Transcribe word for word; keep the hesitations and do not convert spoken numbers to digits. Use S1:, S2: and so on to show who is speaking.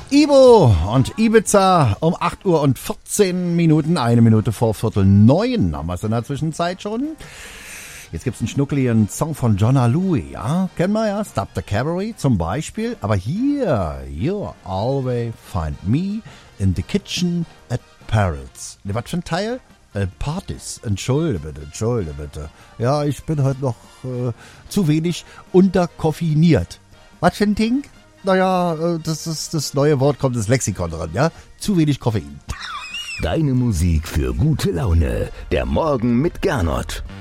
S1: Ibo und Ibiza um acht Uhr und vierzehn Minuten, eine Minute vor Viertel neun haben wir es in der Zwischenzeit schon. Jetzt gibt's einen schnuckeligen Song von Jonna Louie, ja, kennen wir ja, Stop the Cavalry zum Beispiel, aber hier, you'll always find me in the kitchen at Parrots. Ne, was für ein Teil? Äh, Partys, entschuldige bitte, entschuldige bitte. Ja, ich bin heute noch äh, zu wenig unterkoffiniert. Was für ein Ding? Naja, äh, das ist das neue Wort, kommt das Lexikon dran, ja? Zu wenig Koffein.
S2: Deine Musik für gute Laune. Der Morgen mit Gernot.